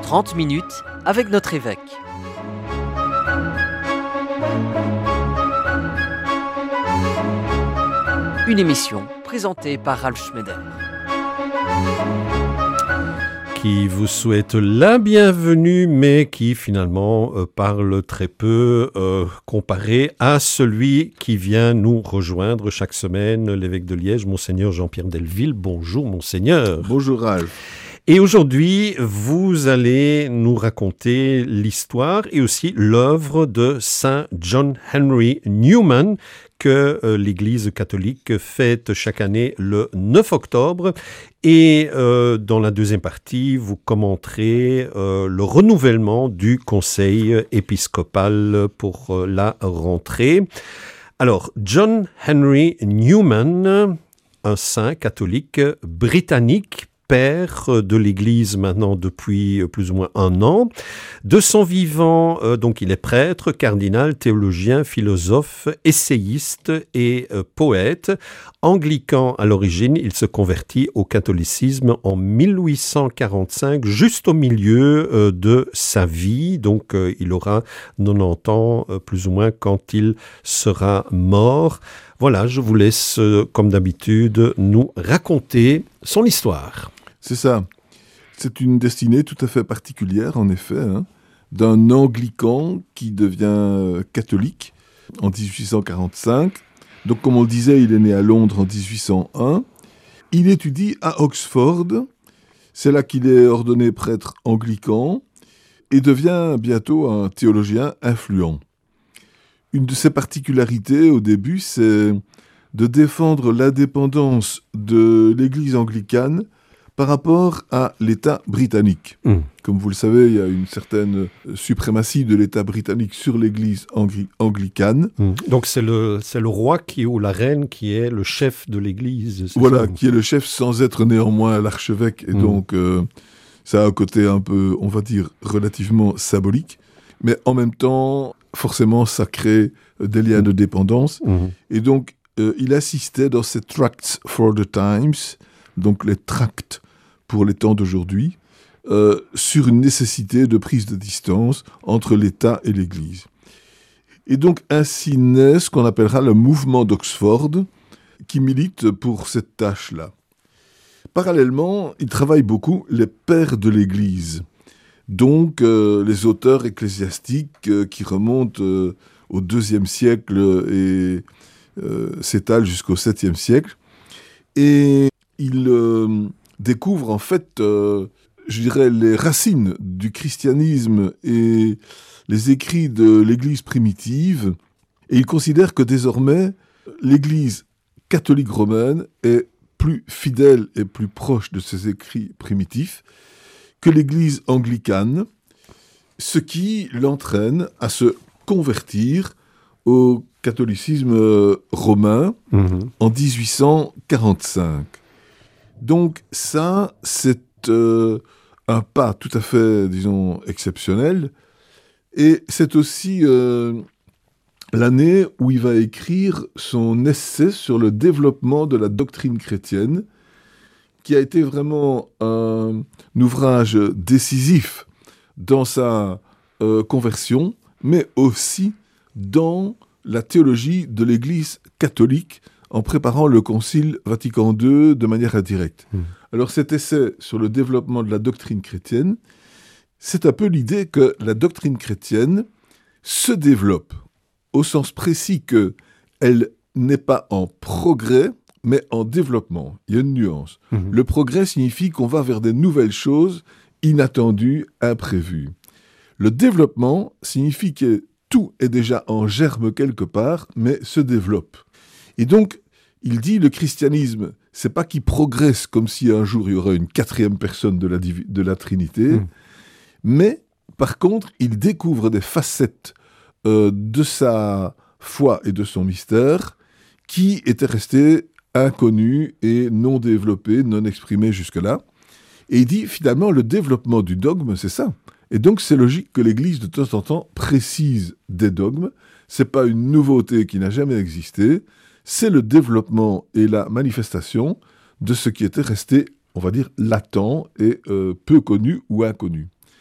30 minutes avec notre évêque. Une émission présentée par Ralph Schneider. Qui vous souhaite la bienvenue, mais qui finalement parle très peu comparé à celui qui vient nous rejoindre chaque semaine, l'évêque de Liège, Monseigneur Jean-Pierre Delville. Bonjour Monseigneur. Bonjour Ralph. Et aujourd'hui, vous allez nous raconter l'histoire et aussi l'œuvre de Saint John Henry Newman, que l'Église catholique fête chaque année le 9 octobre. Et dans la deuxième partie, vous commenterez le renouvellement du conseil épiscopal pour la rentrée. Alors, John Henry Newman, un saint catholique britannique, père de l'Église maintenant depuis plus ou moins un an. De son vivant, donc il est prêtre, cardinal, théologien, philosophe, essayiste et poète. Anglican à l'origine, il se convertit au catholicisme en 1845, juste au milieu de sa vie. Donc il aura 90 ans plus ou moins quand il sera mort. Voilà, je vous laisse, comme d'habitude, nous raconter son histoire. C'est ça. C'est une destinée tout à fait particulière, en effet, d'un anglican qui devient catholique en 1845. Donc, comme on le disait, il est né à Londres en 1801. Il étudie à Oxford. C'est là qu'il est ordonné prêtre anglican et devient bientôt un théologien influent. Une de ses particularités au début, c'est de défendre l'indépendance de l'Église anglicane par rapport à l'État britannique. Comme vous le savez, il y a une certaine suprématie de l'État britannique sur l'Église anglicane. Donc c'est le roi ou la reine qui est le chef de l'Église. Voilà, qui est le chef sans être néanmoins l'archevêque. Et donc ça a un côté un peu, on va dire, relativement symbolique. Mais en même temps, forcément, ça crée des liens de dépendance. Et donc, il assistait dans ces Tracts for the Times, donc les tracts pour les temps d'aujourd'hui, sur une nécessité de prise de distance entre l'État et l'Église. Et donc ainsi naît ce qu'on appellera le mouvement d'Oxford, qui milite pour cette tâche-là. Parallèlement, il travaille beaucoup les pères de l'Église, donc les auteurs ecclésiastiques qui remontent au IIe siècle et s'étalent jusqu'au 7e siècle. Et il découvre en fait, je dirais, les racines du christianisme et les écrits de l'Église primitive. Et il considère que désormais, l'Église catholique romaine est plus fidèle et plus proche de ses écrits primitifs que l'Église anglicane, ce qui l'entraîne à se convertir au catholicisme romain en 1845. Donc ça, c'est un pas tout à fait, disons, exceptionnel. Et c'est aussi l'année où il va écrire son essai sur le développement de la doctrine chrétienne, qui a été vraiment un ouvrage décisif dans sa conversion, mais aussi dans la théologie de l'Église catholique, en préparant le Concile Vatican II de manière indirecte. Alors cet essai sur le développement de la doctrine chrétienne, c'est un peu l'idée que la doctrine chrétienne se développe, au sens précis qu'elle n'est pas en progrès, mais en développement. Il y a une nuance. Le progrès signifie qu'on va vers des nouvelles choses inattendues, imprévues. Le développement signifie que tout est déjà en germe quelque part, mais se développe. Et donc, il dit, le christianisme, c'est pas qu'il progresse comme si un jour il y aurait une quatrième personne de la Trinité, mais par contre, il découvre des facettes de sa foi et de son mystère qui étaient restées inconnues et non développées, non exprimées jusque-là. Et il dit, finalement, le développement du dogme, c'est ça. Et donc, c'est logique que l'Église, de temps en temps, précise des dogmes. C'est pas une nouveauté qui n'a jamais existé. C'est le développement et la manifestation de ce qui était resté, on va dire, latent et peu connu ou inconnu.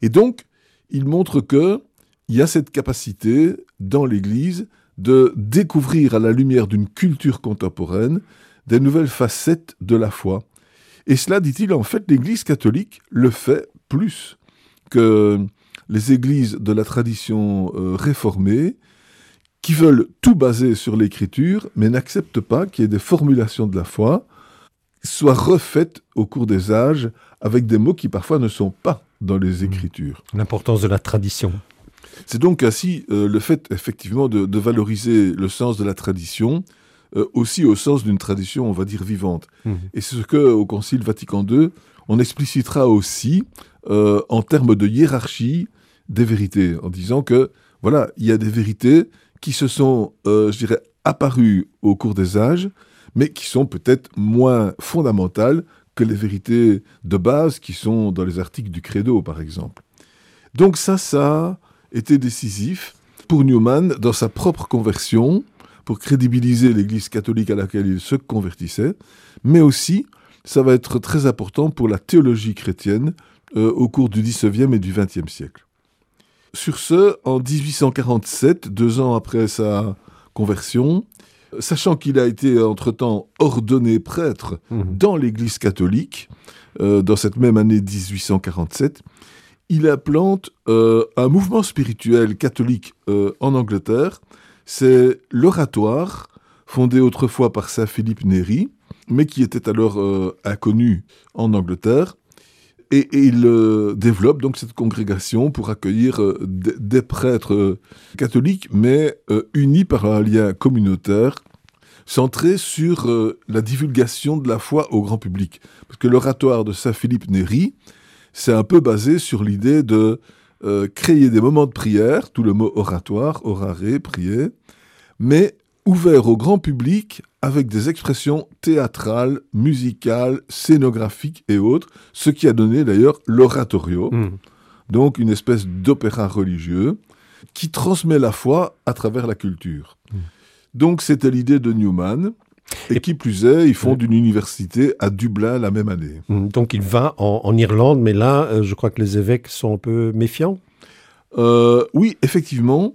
Et donc, il montre qu'il y a cette capacité dans l'Église de découvrir à la lumière d'une culture contemporaine des nouvelles facettes de la foi. Et cela, dit-il, en fait, l'Église catholique le fait plus que les églises de la tradition réformée, qui veulent tout baser sur l'Écriture, mais n'acceptent pas qu'il y ait des formulations de la foi soient refaites au cours des âges avec des mots qui parfois ne sont pas dans les Écritures. L'importance de la tradition. C'est donc ainsi le fait effectivement de valoriser le sens de la tradition, aussi au sens d'une tradition, on va dire, vivante. Et c'est ce qu'au Concile Vatican II, on explicitera aussi en termes de hiérarchie des vérités, en disant que, voilà, il y a des vérités qui se sont, je dirais, apparues au cours des âges, mais qui sont peut-être moins fondamentales que les vérités de base qui sont dans les articles du Credo, par exemple. Donc ça a été décisif pour Newman dans sa propre conversion, pour crédibiliser l'Église catholique à laquelle il se convertissait, mais aussi, ça va être très important pour la théologie chrétienne au cours du XIXe et du XXe siècle. Sur ce, en 1847, 2 ans après sa conversion, sachant qu'il a été entre-temps ordonné prêtre dans l'Église catholique, dans cette même année 1847, il implante un mouvement spirituel catholique en Angleterre. C'est l'oratoire, fondé autrefois par saint Philippe Néri, mais qui était alors inconnu en Angleterre. Et il développe donc cette congrégation pour accueillir des prêtres catholiques, mais unis par un lien communautaire, centré sur la divulgation de la foi au grand public. Parce que l'oratoire de saint Philippe Néri, c'est un peu basé sur l'idée de créer des moments de prière, tout le mot oratoire, orare, prier, mais ouvert au grand public avec des expressions théâtrales, musicales, scénographiques et autres, ce qui a donné d'ailleurs l'oratorio, donc une espèce d'opéra religieux qui transmet la foi à travers la culture. Donc c'était l'idée de Newman. Et qui plus est, ils fondent une université à Dublin la même année. Donc il va en Irlande, mais là, je crois que les évêques sont un peu méfiants. Oui, effectivement.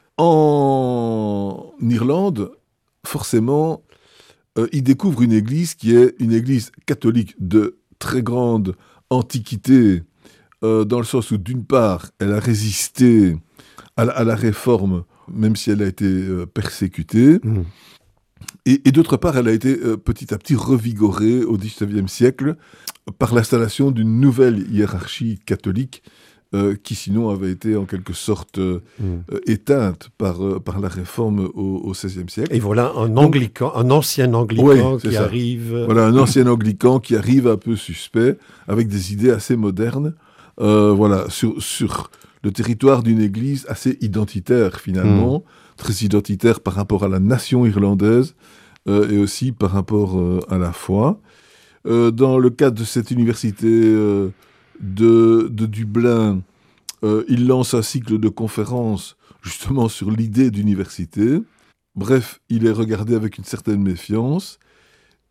En Irlande, forcément, ils découvrent une église qui est une église catholique de très grande antiquité, dans le sens où, d'une part, elle a résisté à la réforme, même si elle a été persécutée. Et d'autre part, elle a été petit à petit revigorée au XIXe siècle par l'installation d'une nouvelle hiérarchie catholique qui sinon avait été en quelque sorte éteinte par la réforme au XVIe siècle. Et voilà un ancien anglican qui arrive. Voilà, un ancien anglican qui arrive un peu suspect, avec des idées assez modernes, voilà, sur le territoire d'une église assez identitaire finalement, très identitaire par rapport à la nation irlandaise et aussi par rapport à la foi. Dans le cadre de cette université de Dublin, il lance un cycle de conférences justement sur l'idée d'université. Bref, il est regardé avec une certaine méfiance